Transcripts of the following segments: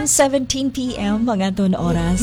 7:17 p.m. mga ton oras.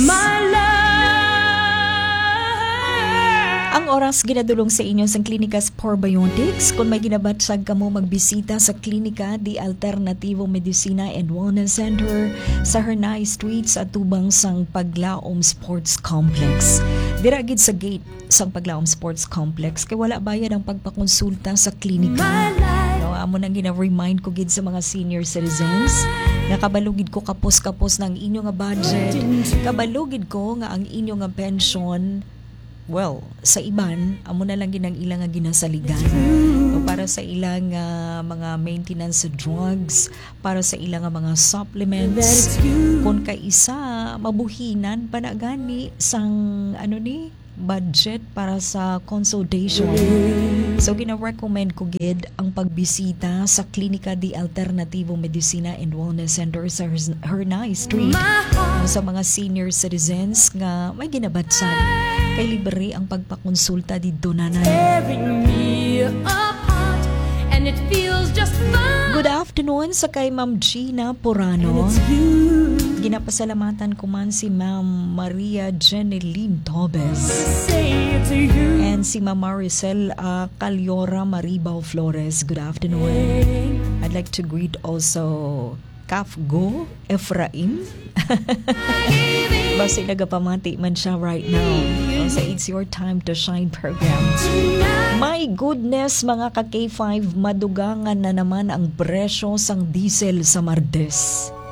Ang oras ginadulong sa inyo sa Klinikas Probiotics. Kung may ginabatsag ka mo magbisita sa klinika di Alternativo Medicina and Wellness Center sa Hernay Street sa tubang sang Paglaom Sports Complex. Diragid sa gate sang Paglaom Sports Complex kay wala bayad ang pagpakonsulta sa klinika. No, amo nang gina-remind ko gid sa mga senior citizens nga kabalugid ko kapos-kapos ng inyo nga budget. Kabalugid ko nga ang inyo nga pension sa iban, amo na lang ginang ilang nga ginasaligan. O para sa ilang mga maintenance drugs, para sa ilang mga supplements. Kung kaisa, mabuhinan pa na gani sang budget para sa consultation. So gina-recommend ko gid ang pagbisita sa Klinika di Alternativo Medicina and Wellness Center sa Hernay Street. Sa mga senior citizens nga may ginabatsan kay libre ang pagpakonsulta dito nanay. Good afternoon sa kay Ma'am Gina Porano. Ginapasalamatan ko man si Ma'am Maria Jeneline Tobes and si Ma'am Maricel Calyora Maribao Flores. Good afternoon. I'd like to greet also Kafgo Efraim. Basta nagapamati man siya right now sa It's Your Time to Shine program. My goodness mga ka-K5, madugangan na naman ang presyo sang diesel sa Mardes.